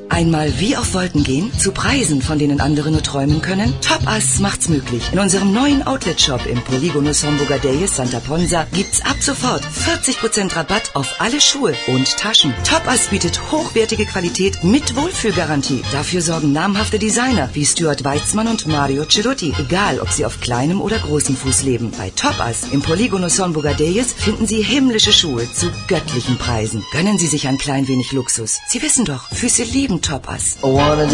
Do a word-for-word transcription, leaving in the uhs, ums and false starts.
Einmal wie auf Wolken gehen, zu Preisen, von denen andere nur träumen können? Topass macht's möglich. In unserem neuen Outlet-Shop im Polígono São Bogadeias, Santa Ponsa, gibt's ab sofort vierzig Prozent Rabatt auf alle Schuhe und Taschen. Topass bietet hochwertige Qualität mit Wohlfühlgarantie. Dafür sorgen namhafte Designer wie Stuart Weitzman und Mario Cerutti. Egal, ob sie auf kleinem oder großem Fuß leben. Bei Topass im Polígono São Bogadeias finden Sie himmlische Schuhe zu göttlichen Preisen. Gönnen Sie sich ein klein wenig Luxus. Sie wissen doch, Füße lieben Topass.